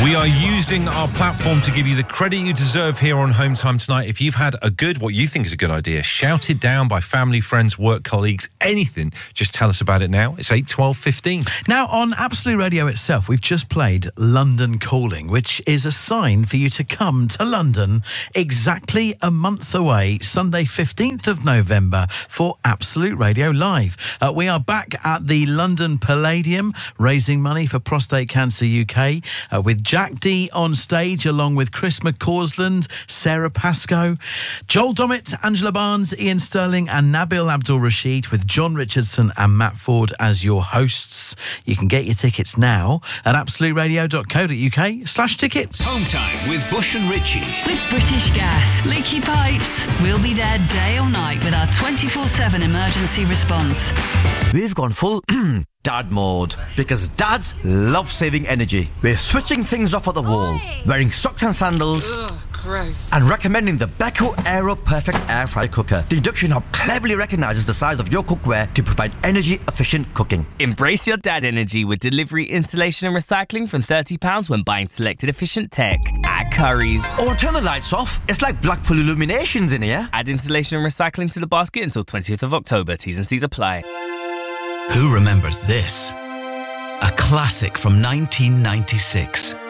We are using our platform to give you the credit you deserve here on Home Time tonight. If you've had what you think is a good idea, shouted down by family, friends, work colleagues, anything, just tell us about it now. It's 8, 12, 15. Now, on Absolute Radio itself, we've just played London Calling, which is a sign for you to come to London exactly a month away, Sunday 15th of November, for Absolute Radio Live. We are back at the London Palladium, raising money for Prostate Cancer UK, with Jack D on stage, along with Chris McCausland, Sarah Pascoe, Joel Dommett, Angela Barnes, Ian Sterling and Nabil Abdul-Rashid, with John Richardson and Matt Ford as your hosts. You can get your tickets now at absoluteradio.co.uk/tickets. Home Time with Bush and Richie. With British Gas, leaky pipes. We'll be there day or night with our 24/7 emergency response. We've gone full dad mode because dads love saving energy. We're switching things off at the wall, wearing socks and sandals. Ugh, gross. And recommending the Beko Aero Perfect Air Fry Cooker. The induction hob cleverly recognises the size of your cookware to provide energy-efficient cooking. Embrace your dad energy with delivery, installation and recycling from £30 when buying selected efficient tech at Curry's. Oh, and turn the lights off. It's like Blackpool Illuminations in here. Add installation and recycling to the basket until 20th of October. T's and C's apply. Who remembers this? A classic from 1996.